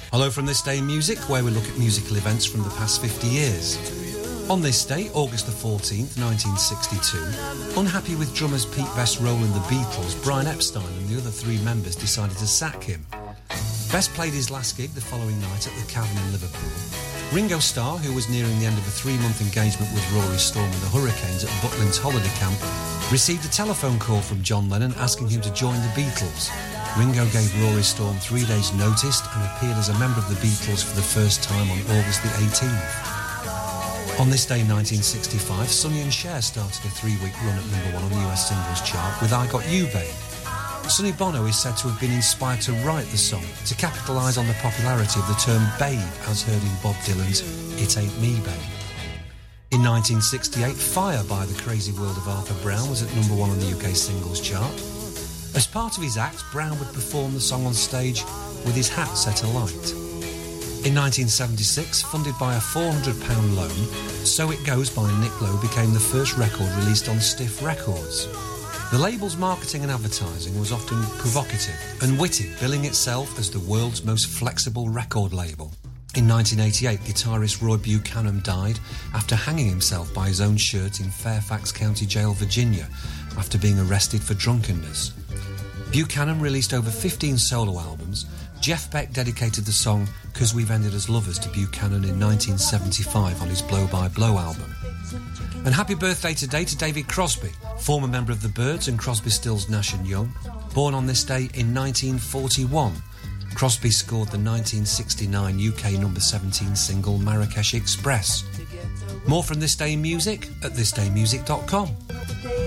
Hello from This Day in Music, where we look at musical events from the past 50 years. On this day, August the 14th, 1962, unhappy with drummers Pete Best's role in the Beatles, Brian Epstein and the other three members decided to sack him. Best played his last gig the following night at the Cavern in Liverpool. Ringo Starr, who was nearing the end of a 3-month engagement with Rory Storm and the Hurricanes at Butlins holiday camp, received a telephone call from John Lennon asking him to join the Beatles. Ringo gave Rory Storm 3 days' notice and appeared as a member of the Beatles for the first time on August the 18th. On this day in 1965, Sonny and Cher started a 3-week run at #1 on the US singles chart with I Got You Babe. Sonny Bono is said to have been inspired to write the song to capitalise on the popularity of the term babe as heard in Bob Dylan's It Ain't Me Babe. In 1968, Fire by The Crazy World of Arthur Brown was at #1 on the UK singles chart. As part of his act, Brown would perform the song on stage with his hat set alight. In 1976, funded by a £400 loan, So It Goes by Nick Lowe became the first record released on Stiff Records. The label's marketing and advertising was often provocative and witty, billing itself as the world's most flexible record label. In 1988, guitarist Roy Buchanan died after hanging himself by his own shirt in Fairfax County Jail, Virginia, after being arrested for drunkenness. Buchanan released over 15 solo albums. Jeff Beck dedicated the song 'Cause We've Ended as Lovers to Buchanan in 1975 on his Blow by Blow album. And happy birthday today to David Crosby, former member of the Byrds and Crosby, Stills, Nash & Young. Born on this day in 1941, Crosby scored the 1969 UK number 17 single Marrakesh Express. More from This Day in Music at thisdaymusic.com.